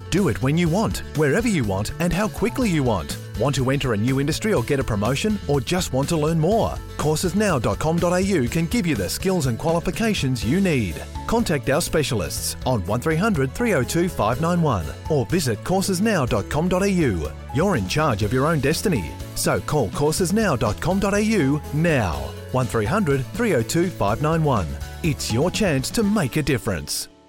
Do it when you want, wherever you want, and how quickly you want. Want to enter a new industry or get a promotion, or just want to learn more? Coursesnow.com.au can give you the skills and qualifications you need. Contact our specialists on 1300 302 591 or visit coursesnow.com.au. You're in charge of your own destiny. So call coursesnow.com.au now. 1300 302 591. It's your chance to make a difference.